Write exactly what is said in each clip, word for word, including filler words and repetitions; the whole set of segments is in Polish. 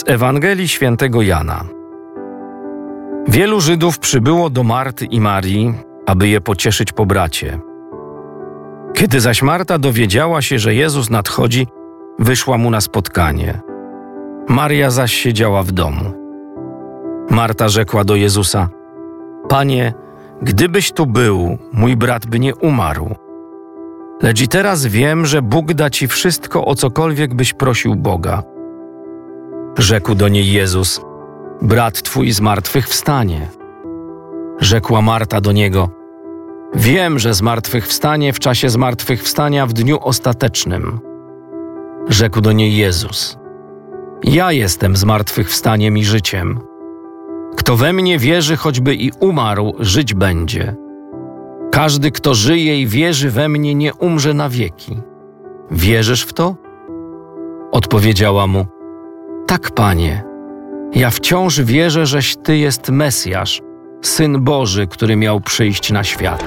Z Ewangelii Świętego Jana. Wielu Żydów przybyło do Marty i Marii, aby je pocieszyć po bracie. Kiedy zaś Marta dowiedziała się, że Jezus nadchodzi, wyszła mu na spotkanie. Maria zaś siedziała w domu. Marta rzekła do Jezusa: Panie, gdybyś tu był, mój brat by nie umarł. Lecz i teraz wiem, że Bóg da ci wszystko, o cokolwiek byś prosił Boga. Rzekł do niej Jezus: Brat twój zmartwychwstanie. Rzekła Marta do Niego: Wiem, że zmartwychwstanie w czasie zmartwychwstania w dniu ostatecznym. Rzekł do niej Jezus: Ja jestem zmartwychwstaniem i życiem. Kto we mnie wierzy, choćby i umarł, żyć będzie. Każdy, kto żyje i wierzy we mnie, nie umrze na wieki. Wierzysz w to? Odpowiedziała mu: Tak, Panie. Ja wciąż wierzę, żeś Ty jest Mesjasz, Syn Boży, który miał przyjść na świat.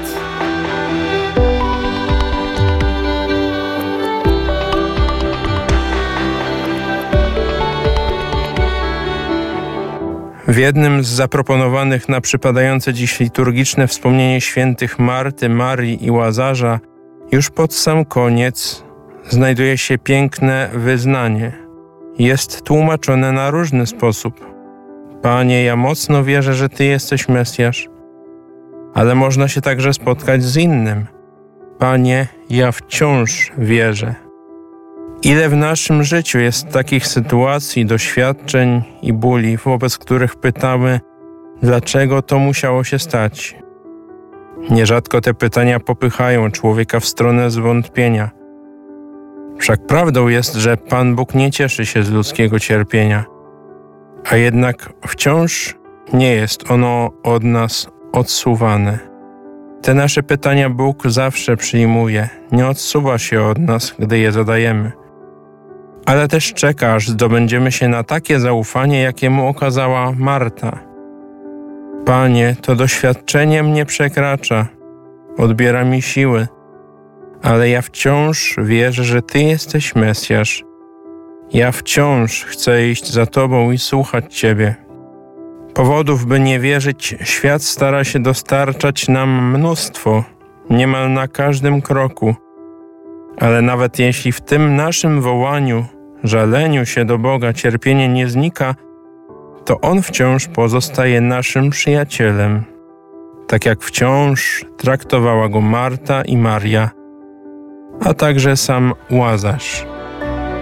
W jednym z zaproponowanych na przypadające dziś liturgiczne wspomnienie świętych Marty, Marii i Łazarza już pod sam koniec znajduje się piękne wyznanie. Jest tłumaczone na różny sposób. Panie, ja mocno wierzę, że Ty jesteś Mesjasz. Ale można się także spotkać z innym. Panie, ja wciąż wierzę. Ile w naszym życiu jest takich sytuacji, doświadczeń i bóli, wobec których pytamy, dlaczego to musiało się stać? Nierzadko te pytania popychają człowieka w stronę zwątpienia. Wszak prawdą jest, że Pan Bóg nie cieszy się z ludzkiego cierpienia, a jednak wciąż nie jest ono od nas odsuwane. Te nasze pytania Bóg zawsze przyjmuje, nie odsuwa się od nas, gdy je zadajemy. Ale też czeka, aż zdobędziemy się na takie zaufanie, jakie mu okazała Marta. Panie, to doświadczenie mnie przekracza, odbiera mi siły, ale ja wciąż wierzę, że Ty jesteś Mesjasz. Ja wciąż chcę iść za Tobą i słuchać Ciebie. Powodów, by nie wierzyć, świat stara się dostarczać nam mnóstwo, niemal na każdym kroku. Ale nawet jeśli w tym naszym wołaniu, żaleniu się do Boga cierpienie nie znika, to On wciąż pozostaje naszym przyjacielem, tak jak wciąż traktowała Go Marta i Maria, a także sam Łazarz.